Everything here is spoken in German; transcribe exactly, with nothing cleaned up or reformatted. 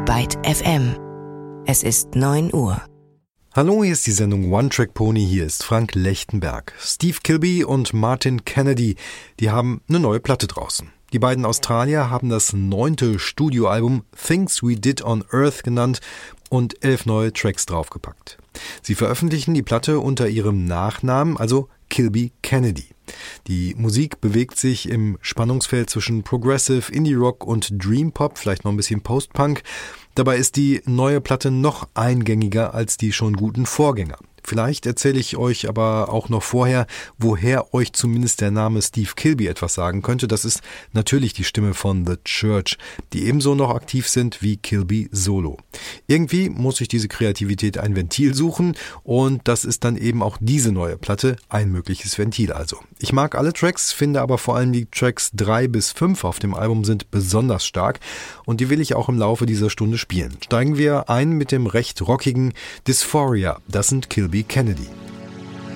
Byte F M. Es ist neun Uhr. Hallo, hier ist die Sendung One Track Pony, hier ist Frank Lechtenberg. Steve Kilbey und Martin Kennedy, die haben eine neue Platte draußen. Die beiden Australier haben das neunte Studioalbum Things We Did on Earth genannt und elf neue Tracks draufgepackt. Sie veröffentlichen die Platte unter ihrem Nachnamen, also Kilbey Kennedy. Die Musik bewegt sich im Spannungsfeld zwischen Progressive, Indie-Rock und Dream-Pop, vielleicht noch ein bisschen Post-Punk. Dabei ist die neue Platte noch eingängiger als die schon guten Vorgänger. Vielleicht erzähle ich euch aber auch noch vorher, woher euch zumindest der Name Steve Kilbey etwas sagen könnte. Das ist natürlich die Stimme von The Church, die ebenso noch aktiv sind wie Kilbey solo. Irgendwie muss sich diese Kreativität ein Ventil suchen und das ist dann eben auch diese neue Platte, ein mögliches Ventil also. Ich mag alle Tracks, finde aber vor allem die Tracks drei bis fünf auf dem Album sind besonders stark und die will ich auch im Laufe dieser Stunde spielen. Steigen wir ein mit dem recht rockigen Dysphoria, das sind Kilbey Kennedy.